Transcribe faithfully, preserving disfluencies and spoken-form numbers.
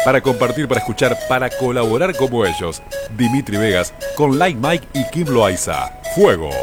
Para compartir, para escuchar, para colaborar como ellos. Dimitri Vegas con Like Mike y Kim Loaiza. Fuego.